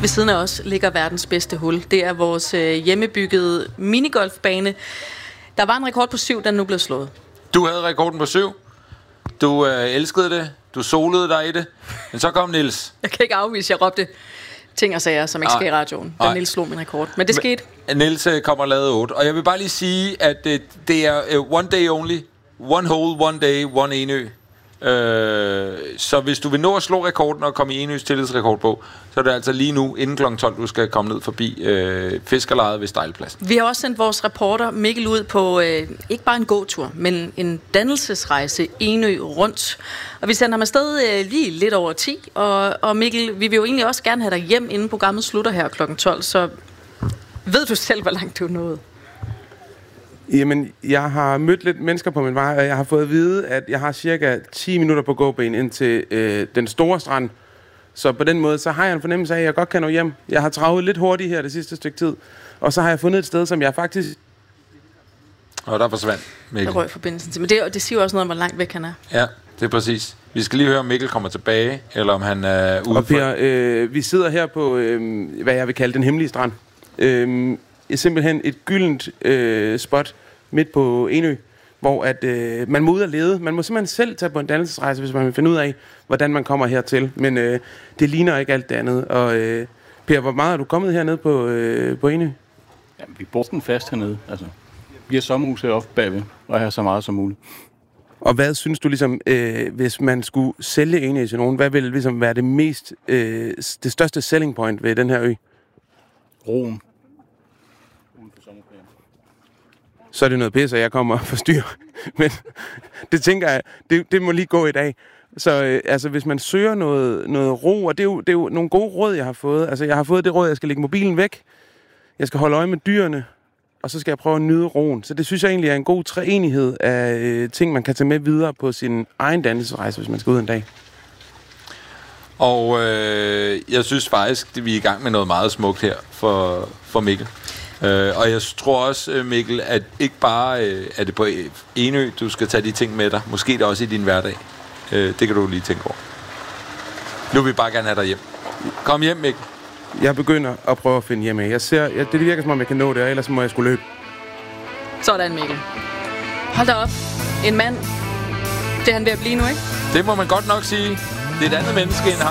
Ved siden af os ligger verdens bedste hul. Det er vores hjemmebyggede minigolfbane. Der var en rekord på 7, den er nu blevet slået. Du havde rekorden på 7. Du elskede det. Du solede dig i det. Men så kom Niels. Jeg kan ikke afvise, jeg råbte ting og sager, som ikke sker i radioen, da Niels slog min rekord. Men det skete. Niels kommer og lavede 8. Og jeg vil bare lige sige, at det er one day only. One hole, one day, one Enø. Så hvis du vil nå at slå rekorden og komme i Enøs tillidsrekordbog, så er det altså lige nu, inden kl. 12, du skal komme ned forbi fiskerlejet ved Stejlepladsen. Vi har også sendt vores reporter Mikkel ud på ikke bare en gåtur, men en dannelsesrejse Enø rundt. Og vi sender ham afsted lige lidt over 10. Og Mikkel, vi vil jo egentlig også gerne have dig hjem, inden programmet slutter her kl. 12. Så ved du selv, hvor langt du er nået? Jamen, jeg har mødt lidt mennesker på min vej, og jeg har fået at vide, at jeg har cirka 10 minutter på gåben ind til den store strand. Så på den måde, så har jeg en fornemmelse af, at jeg godt kan nå hjem. Jeg har travet lidt hurtigt her det sidste stykke tid. Og så har jeg fundet et sted, som jeg faktisk... Og der forsvandt Mikkel. Der røg forbindelsen til. Men det siger jo også noget om, hvor langt væk han er. Ja, det er præcis. Vi skal lige høre, om Mikkel kommer tilbage, eller om han er ude. Og Per, vi sidder her på, hvad jeg vil kalde den hemmelige strand. Simpelthen et gyldent spot midt på Enø, hvor at, man må ud og lede. Man må simpelthen selv tage på en dannelsesrejse, hvis man vil finde ud af, hvordan man kommer hertil. Men det ligner ikke alt det andet. Og Per, hvor meget er du kommet hernede på Enø? Jamen, vi bor den fast hernede. Altså, vi har sommerhus heroppe bagved, og jeg har så meget som muligt. Og hvad synes du, ligesom, hvis man skulle sælge Enø til nogen, hvad vil ligesom være det største selling point ved den her ø? Roen. Så er det noget pisse, og jeg kommer og forstyrrer. Men det tænker jeg, det må lige gå i dag. Så altså, hvis man søger noget ro, og det er jo nogle gode råd, jeg har fået. Altså, jeg har fået det råd, at jeg skal lægge mobilen væk. Jeg skal holde øje med dyrene, og så skal jeg prøve at nyde roen. Så det synes jeg egentlig er en god treenighed af ting, man kan tage med videre på sin egen dannelsesrejse, hvis man skal ud en dag. Og jeg synes faktisk, at vi er i gang med noget meget smukt her for Mikkel. Og jeg tror også, Mikkel, at ikke bare er det på Enø, du skal tage de ting med dig. Måske det også i din hverdag. Det kan du lige tænke over. Nu vil vi bare gerne have dig hjem. Kom hjem, Mikkel. Jeg begynder at prøve at finde hjem af. Det virker som om, jeg kan nå det, og ellers må jeg skulle løbe. Sådan, Mikkel. Hold da op. En mand. Det er han ved at blive nu, ikke? Det må man godt nok sige. Det er et andet menneske end ham.